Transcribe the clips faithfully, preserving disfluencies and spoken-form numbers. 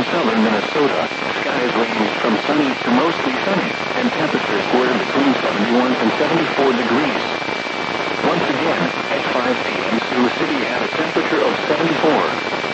southern Minnesota, skies ranged from sunny to mostly sunny, and temperatures were between seventy-one and seventy-four degrees. Once again, at five p m Sioux City had a temperature of seventy-four.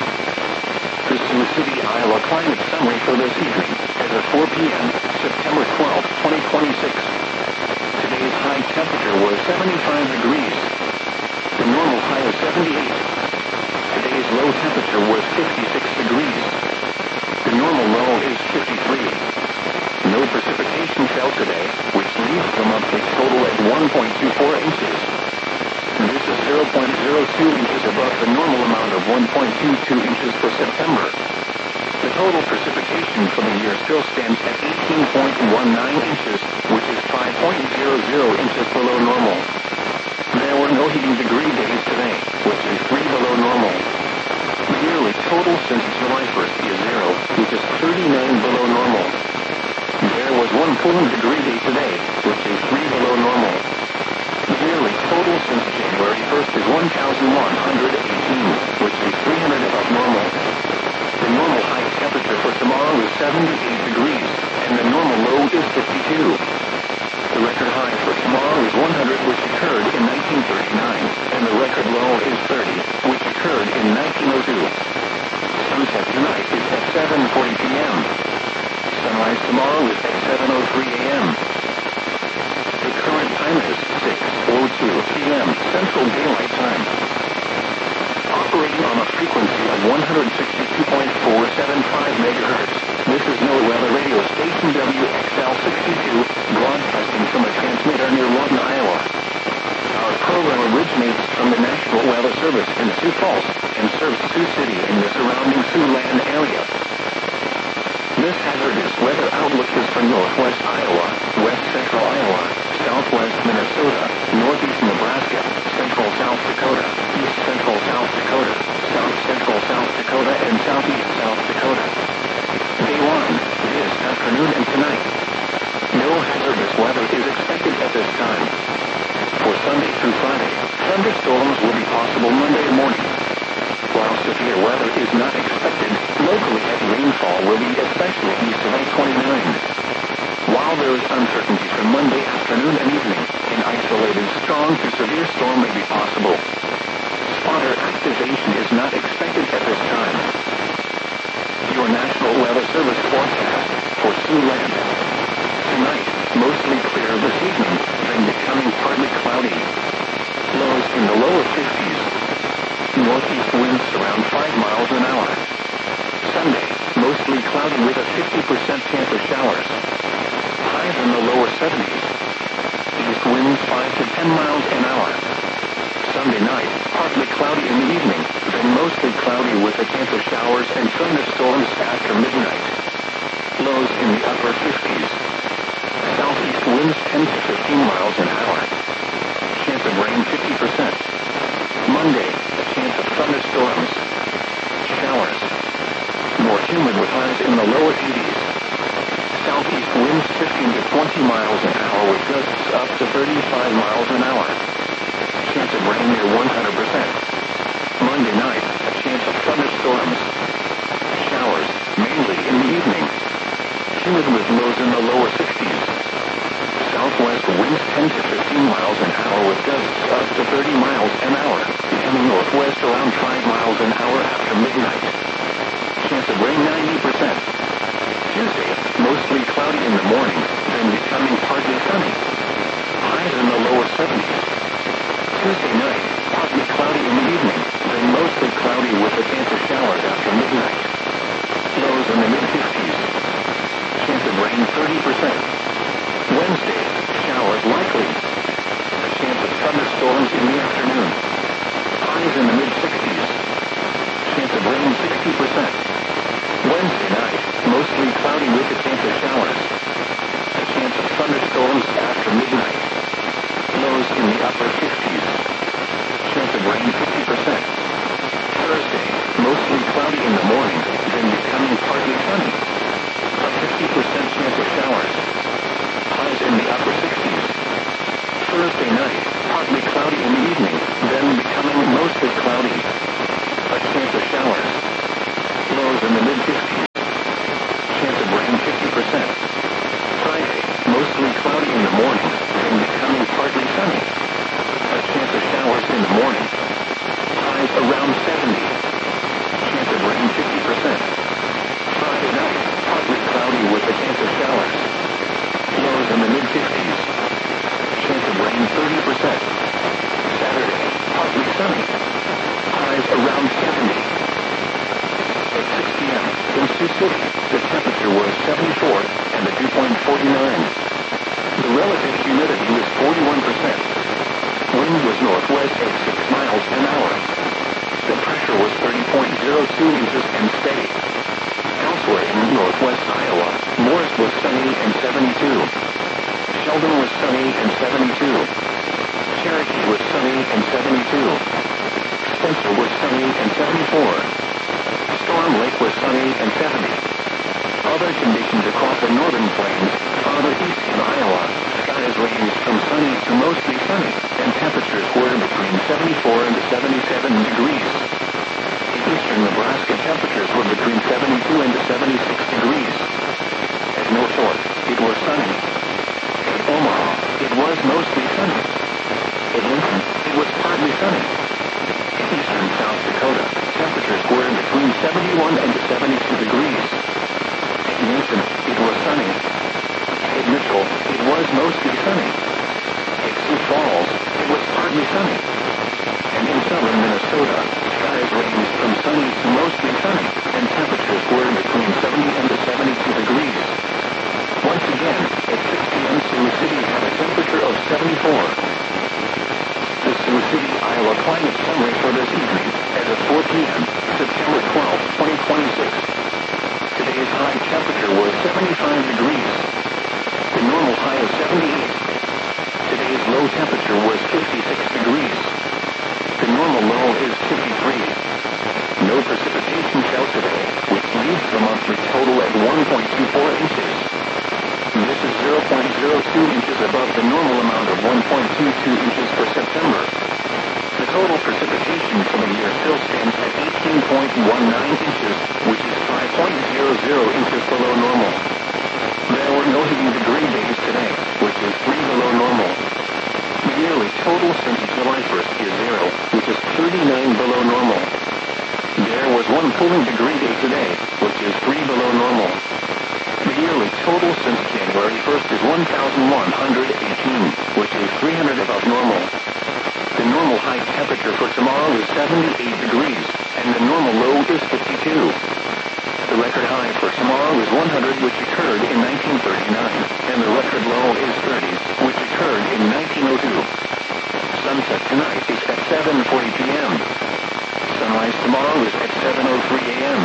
The Sioux City, Iowa climate summary for this evening, as of four p m, September twelfth, twenty twenty-six. Today's high temperature was seventy-five degrees. The normal high is seventy-eight. Today's low temperature was fifty-six degrees. The normal low is fifty-three. No precipitation fell today, which leaves the monthly total at one point two four inches. This is zero point zero two inches above the normal amount of one point two two inches for September. The total precipitation for the year still stands at eighteen point one nine inches, which is five point zero zero inches below normal. There were no heating degree days today, which is three below normal. The yearly total since July first is zero, which is thirty-nine below normal. There was one cooling degree day today, which is three below normal. The yearly total since January first is one thousand one hundred eighteen, which is three hundred above normal. The normal high temperature for tomorrow is seventy-eight degrees, and the normal low is fifty-two. The record high for tomorrow is one hundred, which occurred in nineteen thirty-nine, and the record low is thirty, which occurred in nineteen oh two. Sunset tonight is at seven forty p m Sunrise tomorrow is at seven oh three a m The current time is six oh two p m Central Daylight Time. Operating on a frequency of one hundred sixty-two point four seven five megahertz, this is NOAA Weather Radio Station W X L sixty-two, broadcasting from a transmitter near Lawton, Iowa. Our program originates from the National Weather Service in Sioux Falls and serves Sioux City and the surrounding Siouxland area. This hazardous weather outlook is for northwest Iowa, west central Iowa, southwest Minnesota, northeast Nebraska, central South Dakota, east central South Dakota, south central South Dakota, and southeast South Dakota. Day one, this afternoon and tonight. No hazardous weather is expected at this time. For Sunday through Friday, thunderstorms will be possible Monday morning. While severe weather is not expected, locally heavy rainfall will be especially east of I twenty-nine. While there is uncertainty for Monday afternoon and evening, an isolated strong to severe storm may be possible. Spotter activation is not expected at this time. Your National Weather Service forecast for Siouxland. Tonight, mostly clear this evening, then becoming partly cloudy. Lows in the lower fifties. Northeast winds around five miles an hour. Sunday, mostly cloudy with a fifty percent chance of showers. Highs in the lower seventies. East winds five to ten miles an hour. Sunday night, partly cloudy in the evening, then mostly cloudy with a chance of showers and thunderstorms after midnight. Lows in the upper fifties. Southeast winds ten to fifteen miles an hour. Chance of rain fifty percent. Monday, a chance of thunderstorms. Showers. More humid with highs in the lower eighties. Southeast winds fifteen to twenty miles an hour with gusts up to thirty-five miles an hour. Chance of rain near one hundred percent. Monday night, a chance of thunderstorms. Showers, mainly in the evening. Humid with lows in the lower sixties. Southwest winds ten to fifteen miles an hour with gusts up to thirty miles an hour, becoming northwest around five miles an hour after midnight. Chance of rain ninety percent. Tuesday, mostly cloudy in the morning, then becoming partly sunny. Highs in the lower seventies. Tuesday night, partly cloudy in the evening, then mostly cloudy with a chance of showers after midnight. Lows in the mid-fifties. Chance of rain thirty percent. Wednesday, showers likely. A chance of thunderstorms in the afternoon. Highs in the mid-sixties. Chance of rain sixty percent. Wednesday night, mostly cloudy with a chance of showers. A chance of thunderstorms after midnight. Lows in the upper fifties. Chance of rain fifty percent. Thursday, mostly cloudy in the morning, in Sioux City, the temperature was seventy-four, and the dew point forty-nine. The relative humidity was forty-one percent. Wind was northwest at six miles an hour. The pressure was thirty point zero two inches and steady. Elsewhere in northwest Iowa, Morris was sunny and seventy-two. Sheldon was sunny and seventy-two. Cherokee was sunny and seventy-two. Spencer was sunny and seventy-four. Storm Lake was sunny and seventy. Other conditions across the northern plains, farther east in Iowa, skies ranged from sunny to mostly sunny, and temperatures were between seventy-four and seventy-seven degrees. In eastern Nebraska, temperatures were between seventy-two and seventy-six degrees. At North Fork, it was sunny. At Omaha, it was mostly sunny. At Lincoln, it was partly sunny. In eastern South Dakota, temperatures were between seventy-one and seventy-two degrees. At Yankton, it was sunny. At Mitchell, it was mostly sunny. At Sioux Falls, it was partly sunny. And in southern Minnesota, skies ranged from sunny to mostly sunny, and temperatures were between seventy and seventy-two degrees. Once again, at six p.m. Sioux City had a temperature of seventy-four. The Sioux City, Iowa climate summary for this evening, as of four p.m., September twelfth, twenty twenty-six. Today's high temperature was seventy-five degrees. The normal high is seventy-eight. Today's low temperature was fifty-six degrees. The normal low is fifty-three. No precipitation fell today, which leaves the monthly total at one point two four inches. This is zero point zero two inches above the normal amount of one point two two inches for September. The total precipitation for the year still stands at eighteen point one nine inches, which is five point zero zero inches below normal. There were no heating degree days today, which is three below normal. The yearly total since July first is zero, which is thirty-nine below normal. There was one cooling degree day today, which is three below normal. The yearly total since January first is one thousand one hundred eighteen, which is three hundred above normal. The normal high temperature for tomorrow is seventy-eight degrees, and the normal low is fifty-two. The record high for tomorrow is one hundred, which occurred in nineteen thirty-nine, and the record low is thirty, which occurred in nineteen oh two. Sunset tonight is at seven forty p.m. Sunrise tomorrow is at seven oh three a.m.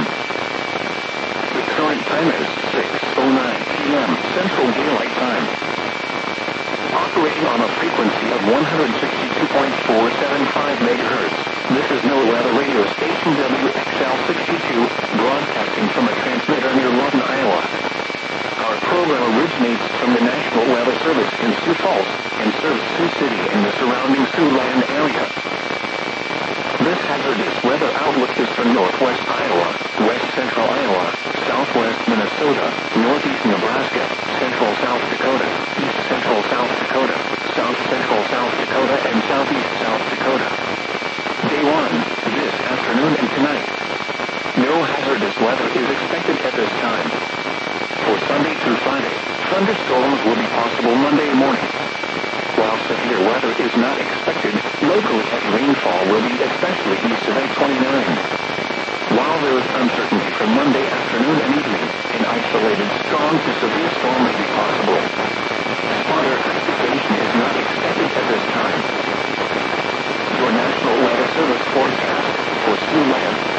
The current time is six oh nine p.m. Central Daylight Time. Operating on a frequency of one hundred sixty-two point four seven five megahertz, this is NOAA Weather Radio Station W X L sixty-two, broadcasting from a transmitter near Lawton, Iowa. Our program originates from the National Weather Service in Sioux Falls and serves Sioux City and the surrounding Siouxland area. This hazardous weather outlook is for northwest Iowa, west central Iowa, southwest Minnesota, northeast Nebraska, central South Dakota, east central South Dakota, south central South Dakota, and southeast South Dakota. Day one, this afternoon and tonight. No hazardous weather is expected at this time. For Sunday through Friday, thunderstorms will be possible Monday morning. While severe weather is not expected, locally heavy rainfall will be especially east of I twenty-nine. While there is uncertainty for Monday afternoon and evening, an isolated strong to severe storm may be possible. Spotter precipitation is not expected at this time. Your National Weather Service forecast for Siouxland.